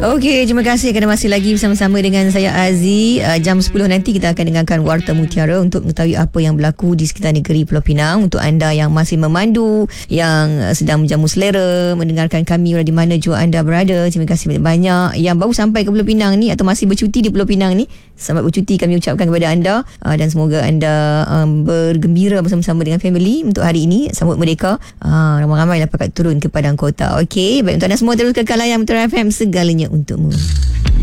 Okey, terima kasih kerana masih lagi bersama-sama dengan saya Aziz. Jam 10 nanti kita akan dengarkan Warta Mutiara untuk mengetahui apa yang berlaku di sekitar negeri Pulau Pinang. Untuk anda yang masih memandu, yang sedang menjamu selera, mendengarkan kami di mana jua anda berada, terima kasih banyak. Yang baru sampai ke Pulau Pinang ni atau masih bercuti di Pulau Pinang ni, selamat bercuti kami ucapkan kepada anda, dan semoga anda bergembira bersama-sama dengan family untuk hari ini sambut Merdeka. Ramai-ramai lah pakat turun ke padang kota. Okey, baik, untuk anda semua terus kekal layan Mutiara FM, segalanya untukmu.